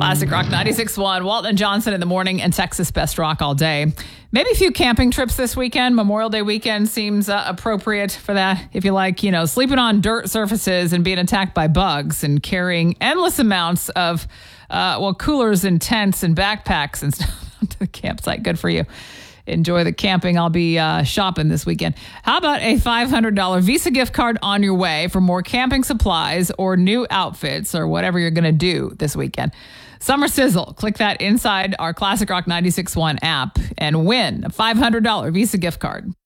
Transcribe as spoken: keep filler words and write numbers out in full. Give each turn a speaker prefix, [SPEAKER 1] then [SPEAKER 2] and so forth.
[SPEAKER 1] Classic Rock ninety-six point one, Walton and Johnson in the morning, and Texas Best Rock all day. Maybe a few camping trips this weekend. Memorial Day weekend seems uh, appropriate for that. If you like, you know, sleeping on dirt surfaces and being attacked by bugs and carrying endless amounts of, uh, well, coolers and tents and backpacks and stuff to the campsite. Good for you. Enjoy the camping. I'll be uh, shopping this weekend. How about a five hundred dollars Visa gift card on your way for more camping supplies or new outfits or whatever you're going to do this weekend? Summer Sizzle. Click that inside our Classic Rock ninety-six point one app and win a five hundred dollars Visa gift card.